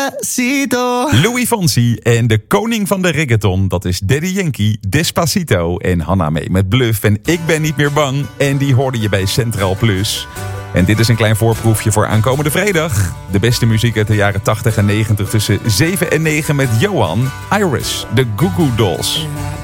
Despacito. Louis Fonsi en de koning van de reggaeton, dat is Daddy Yankee, Despacito. En Hanna mee met Bluff en Ik ben niet meer bang. En die hoorde je bij Centraal Plus. En dit is een klein voorproefje voor aankomende vrijdag. De beste muziek uit de jaren 80 en 90 tussen 7 en 9 met Johan, Iris, de Goo Goo Dolls.